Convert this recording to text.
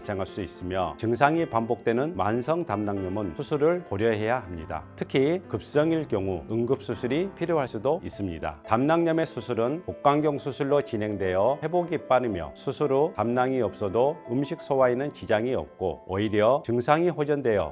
발생할 수 있으며 증상이 반복되는 만성 담낭염은 수술을 고려해야 합니다. 특히 급성일 경우 응급수술이 필요할 수도 있습니다. 담낭염의 수술은 복강경 수술로 진행되어 회복이 빠르며 수술 후 담낭이 없어도 음식 소화에는 지장이 없고 오히려 증상이 호전되어